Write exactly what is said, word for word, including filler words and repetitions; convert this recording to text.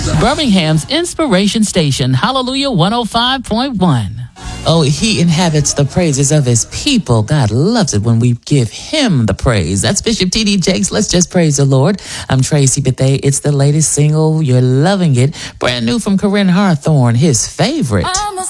Birmingham's Inspiration Station, Hallelujah one oh five point one. Oh, he inhabits the praises of his people. God loves it when we give him the praise. That's Bishop T D Jakes. Let's just praise the Lord. I'm Tracy Bethea. It's the latest single. You're loving it. Brand new from Corinne Hawthorne, his favorite.